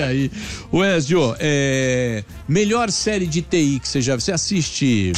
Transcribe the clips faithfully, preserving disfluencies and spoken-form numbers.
aí. O Ezio, é, melhor série de T I que você já... Você assiste...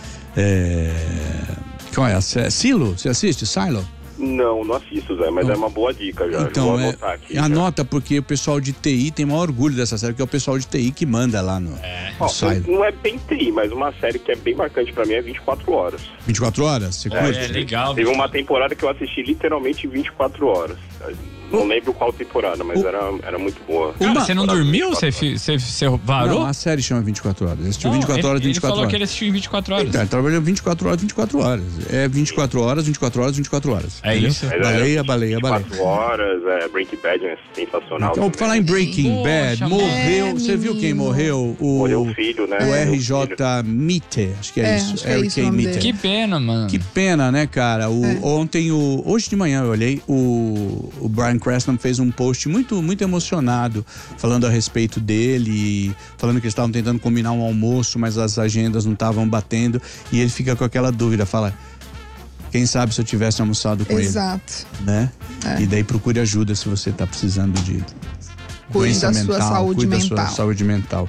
É, qual é a série? Silo? Você assiste? Silo? Não, não assisto, Zé, mas oh. é uma boa dica já. Então, vou é, anotar aqui. anota, já. Porque o pessoal de T I tem maior orgulho dessa série, porque é o pessoal de T I que manda lá no, é. no oh, não é bem T I, mas uma série que é bem marcante pra mim é vinte e quatro horas. vinte e quatro horas? Você é, curte? É legal. Teve uma temporada que eu assisti literalmente vinte e quatro horas. Não oh. lembro qual temporada, mas oh. era, era muito boa. Cara, uma... você não dormiu? Você, você, você varou? Não, a série chama vinte e quatro horas. Ele assistiu vinte e quatro horas, vinte e quatro ele falou horas. que ele assistiu em vinte e quatro horas. Então, ele trabalhou vinte e quatro horas, vinte e quatro horas. É vinte e quatro horas, vinte e quatro horas, vinte e quatro horas. É entendeu? isso. Baleia, baleia, baleia. vinte e quatro horas, é, Breaking Bad é sensacional. Então, pra falar em Breaking Bad, Poxa, morreu, é, você viu quem morreu? O, morreu o filho, né? O R J Mitte, acho que é, é isso. É Eric Mitte. Que pena, mano. Que pena, né, cara? O, é. Ontem, o, hoje de manhã eu olhei, o, o Bryan Cranston fez um post muito, muito emocionado, falando a respeito dele, falando que eles estavam tentando combinar um almoço, mas as agendas não estavam batendo, e ele fica com aquela dúvida, fala, quem sabe se eu tivesse almoçado com Exato. ele. Né? É. E daí procure ajuda se você está precisando de Cuide da mental, sua saúde cuide mental. da sua saúde mental.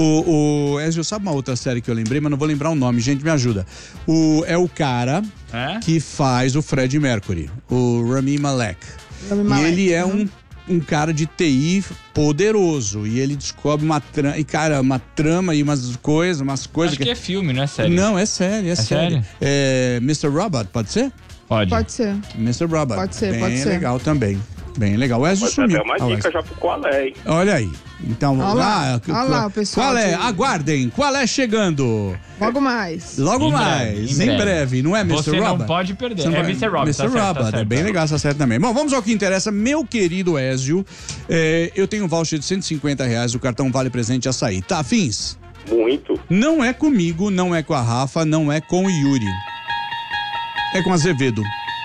O, o Ezio, sabe uma outra série que eu lembrei, mas não vou lembrar o nome, gente, me ajuda. O, é o cara é? que faz o Freddie Mercury, o Rami Malek. Rami e Malek, ele é uhum. um, um cara de T I poderoso. E ele descobre uma trama, e cara, uma trama e umas coisas, umas coisas. Acho que, que é filme, não é série? Não, é série, é, é série. série. É mister Robot, pode ser? Pode. Pode ser. mister Robot. Pode ser, Bem pode ser. legal também. Bem legal. O Ezio sumiu. É uma dica ah, já pro qual é, hein? Olha aí. Então, olha lá, lá, olha lá o pessoal. Qual é? De... Aguardem. Qual é chegando? Logo mais. Logo em mais. Breve, em, em breve. breve. Não é mister Você Robot? não pode perder. Você é vai... mister Robot. mister Tá Robot. Certo, tá é bem certo. legal essa série também. Bom, vamos ao que interessa. Meu querido Ezio, é, eu tenho um voucher de cento e cinquenta reais. O cartão Vale Presente Açaí. Tá, afins? Muito. Não é comigo, não é com a Rafa, não é com o Yuri. É com a Azevedo.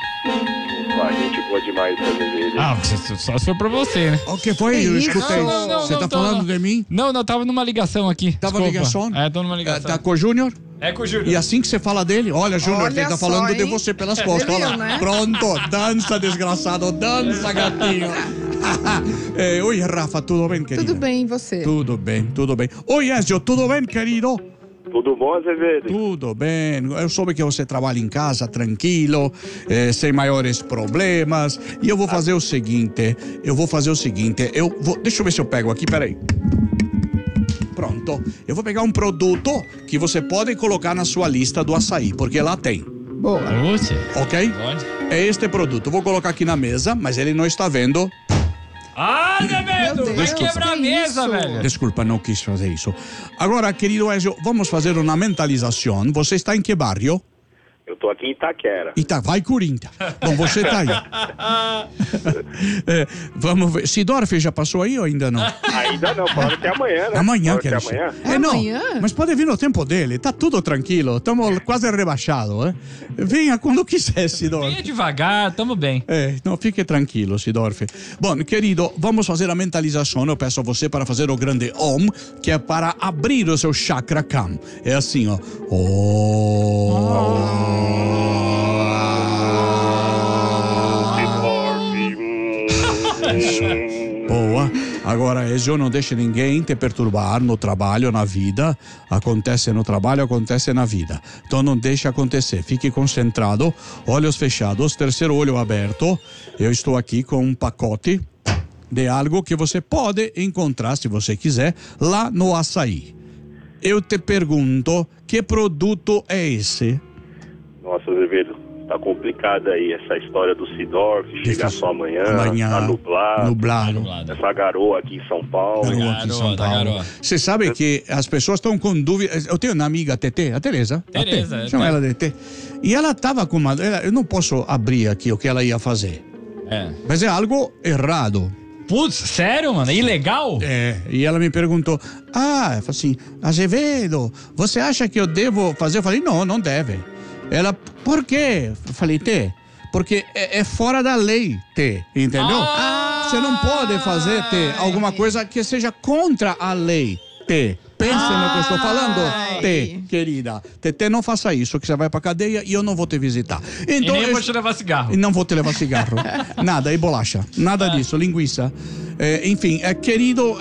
A gente boa demais pra Azevedo. Ah, só se for pra você, né? O que foi? Eu escutei. Não, não, não, você não, tá tô, falando não. de mim? Não, não, tava numa ligação aqui. Tava Desculpa. ligação? É, tô numa ligação. Tá com o Júnior? É com o Júnior. E assim que você fala dele, olha, Júnior, ele tá só, falando hein? de você pelas costas. Viu, Olha lá. né? Pronto, dança, desgraçado, dança, gatinho. é, Oi, Rafa, tudo bem, querido? Tudo bem, e você? Tudo bem, tudo bem. Oi, Ezio, tudo bem, querido? Tudo bom, Azevedo? Tudo bem. Eu soube que você trabalha em casa, tranquilo, eh, sem maiores problemas. E eu vou fazer o seguinte, eu vou fazer o seguinte, eu vou... Deixa eu ver se eu pego aqui, peraí. Pronto. Eu vou pegar um produto que você pode colocar na sua lista do açaí, porque lá tem. Boa. Putz. Ok? Pode. É este produto. Eu vou colocar aqui na mesa, mas ele não está vendo. Ah, Azevedo! Vai Deus, quebrar a mesa, isso? velho. Desculpa, não quis fazer isso. Agora, querido Ezio, vamos fazer uma mentalização. Você está em que bairro? Eu tô aqui em Itaquera. Ita, vai, Corinthians. Bom, você tá aí. é, vamos ver. Sidorf já passou aí ou ainda não? Ainda não, falaram que é amanhã, né? Amanhã, que quer é dizer. amanhã? É, não, amanhã? mas pode vir no tempo dele. Tá tudo tranquilo. Estamos quase rebaixados. Eh? Venha quando quiser, Sidorf. Venha devagar, tamo bem. É, não, fique tranquilo, Sidorf. Bom, querido, vamos fazer a mentalização. Eu peço a você para fazer o grande Om, que é para abrir o seu chakra Kam. É assim, ó. Om. Boa. Agora, Ezio, não deixe ninguém te perturbar no trabalho, na vida. Acontece no trabalho, acontece na vida. Então não deixe acontecer. Fique concentrado, olhos fechados, terceiro olho aberto. Eu estou aqui com um pacote de algo que você pode encontrar, se você quiser, lá no açaí. Eu te pergunto, que produto é esse? Nossa, Azevedo, tá complicada aí essa história do Sidorf, chegar só amanhã, amanhã tá nublado, nublado. nublado. Essa garoa aqui em São Paulo. Garoa aqui em São Garoa, Paulo. garoa. Você sabe que as pessoas estão com dúvida. Eu tenho uma amiga, a Tetê, a Tereza. Tereza, a Tê, é, chama tá. ela de Tetê. E ela tava com uma. Ela, eu não posso abrir aqui o que ela ia fazer. É. Mas é algo errado. Putz, sério, mano? É ilegal? É. E ela me perguntou: Ah, eu falei assim, Azevedo, você acha que eu devo fazer? Eu falei: Não, não deve. Ela, por quê? Eu falei: Tê, porque é, é fora da lei, Tê, entendeu? Ah! Você não pode fazer, Tê, alguma coisa que seja contra a lei, Tê. Pense no que eu estou falando, Tê, querida. Tê, não faça isso, que você vai pra cadeia e eu não vou te visitar. Então, e nem eu... vou te levar cigarro. E não vou te levar cigarro. Nada, e bolacha. Nada disso, linguiça. É, enfim, é, querido